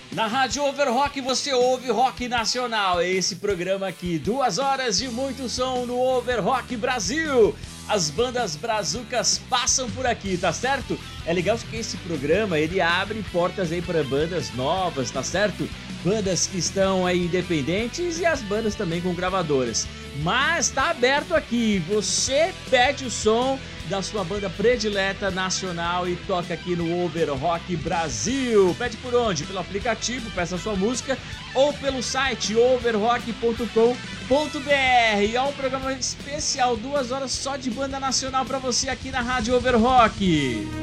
Na Rádio Overrock você ouve rock nacional. É esse programa aqui, 2 horas de muito som no Overrock Brasil. As bandas brazucas passam por aqui, tá certo? É legal que esse programa, ele abre portas aí para bandas novas, tá certo? Bandas que estão aí independentes e as bandas também com gravadoras. Mas tá aberto aqui, você pede o som da sua banda predileta nacional e toca aqui no Overrock Brasil. Pede por onde? Pelo aplicativo, peça a sua música, ou pelo site overrock.com.br. É um programa especial, 2 horas só de banda nacional pra você aqui na Rádio Overrock.